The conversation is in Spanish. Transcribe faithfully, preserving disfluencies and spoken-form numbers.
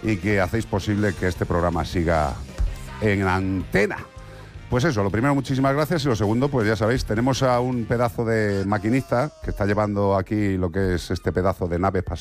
y que hacéis posible que este programa siga en antena. Pues eso, lo primero, muchísimas gracias, y lo segundo, pues ya sabéis, tenemos a un pedazo de maquinista que está llevando aquí lo que es este pedazo de nave espacial